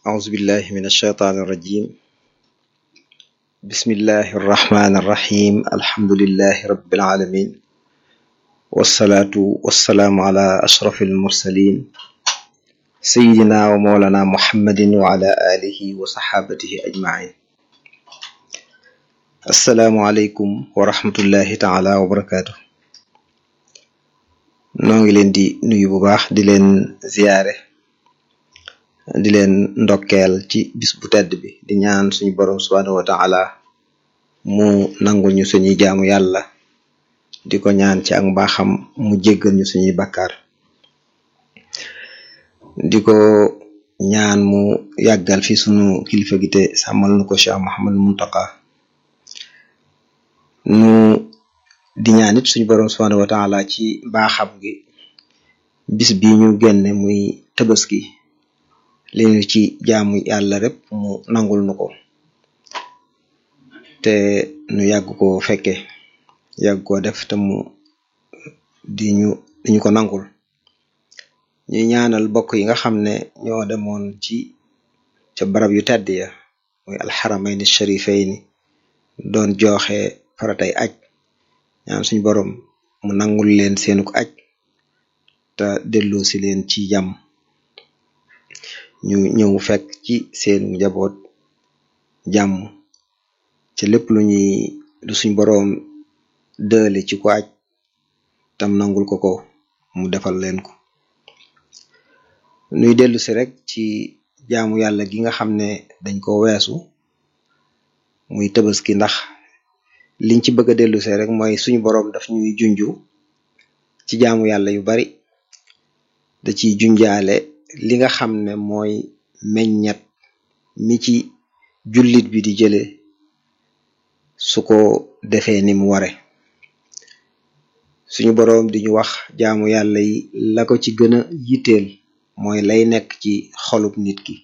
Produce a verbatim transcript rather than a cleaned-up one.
أعوذ بالله من الشيطان الرجيم بسم الله الرحمن الرحيم الحمد لله رب العالمين والصلاة والسلام على أشرف المرسلين سيدنا ومولانا محمد وعلى آله وصحابته أجمعين. السلام عليكم ورحمة الله تعالى وبركاته. نونغي لين دي نويو بو باخ دي لين زيارة di leen ndokkeel ci bis bu tedd bi di ñaan suñu borom subhanahu wa ta'ala mu nangul ñu suñuy jaamu yàlla di ko ñaan ci ak mbaaxam mu jéggal ñu suñuy bakkaar di ko ñaan mu yàggal fi suñu kilifa gi te sàmmal nu ko Cheikh Mouhamadou Mountakha nu di ñaan it suñu borom subhanahu wa ta'ala ci mbaaxam gi bis bi ñu génne muy Tabaski li ñu ci jaamu yàlla rek mu nangul nu ko te nu yàgg ko fekke yàgg ko def te mu di ñu di ñu ko nangul ñuy ñaanal bokk yi nga xam ne ñoo demoon ci ca barab yu tedd ya muy alxaramayni sharifayni doon joxe faratay aj ñaan suñu borom mu nangul leen seenuk aj te delloo si leen ci jàmm ñu ñëw fekk ci seen njaboot jàmm ci lépp lu ñuy lu suñ boroom dële ci ko aj tam nangul ko ko mu defal leen ko nuy dellu si rek ci jaamu yàlla gi nga xam ne dañ ko weesu muy Tabaski ndax liñ ci bëgg a dellu si rek mooy suñu boroom daf ñuy junju ci jaamu yàlla yu bari da ciy junjaale li nga xam ne mooy meññat mi ci jullit bi di jële su ko defee ni mu ware suñu boroom di ñu wax jaamu yàlla yi la ko ci gën a yitteel mooy lay nekk ci xolub nit ki